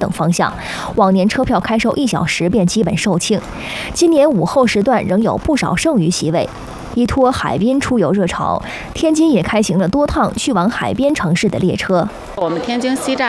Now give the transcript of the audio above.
等方向。往年车票开售1小时便基本售罄，今年午后时段仍有不少剩余席位。依托海滨出游热潮，天津也开行了多趟去往海边城市的列车。 我们天津西站